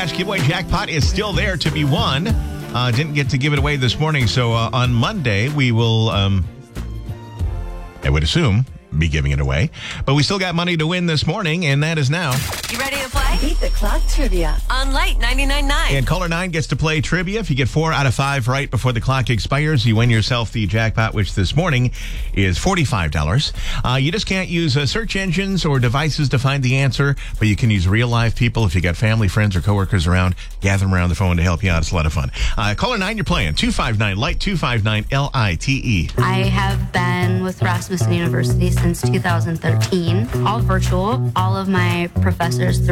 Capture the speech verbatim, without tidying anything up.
cash giveaway jackpot is still there to be won. Uh, didn't get to give it away this morning, so uh, on Monday we will, um, I would assume, be giving it away. But we still got money to win this morning, and that is now. You ready to play? Beat the Clock Trivia On Light ninety-nine point nine. And caller nine gets to play trivia. If you get four out of five right before the clock expires, you win yourself the jackpot, which this morning is forty-five dollars. Uh, you just can't use uh, search engines or devices to find the answer, but you can use real live people. If you got family, friends, or coworkers around, gather them around the phone to help you out. It's a lot of fun. Uh, caller nine, you're playing. two five nine Light, two five nine L I T E. I have been with Rasmussen University since two thousand thirteen, all virtual. All of my professors